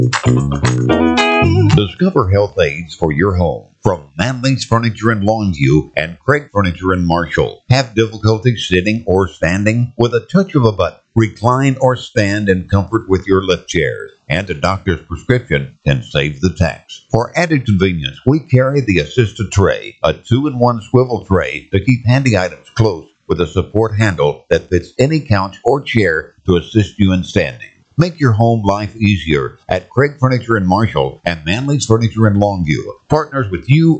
Discover health aids for your home from Manley's Furniture in Longview and Craig Furniture in Marshall. Have difficulty sitting or standing? With a touch of a button, recline or stand in comfort with your lift chairs. And a doctor's prescription can save the tax. For added convenience, we carry the assisted tray, a 2-in-1 swivel tray to keep handy items close with a support handle that fits any couch or chair to assist you in standing. Make your home life easier at Craig Furniture in Marshall and Manley's Furniture in Longview. Partners with you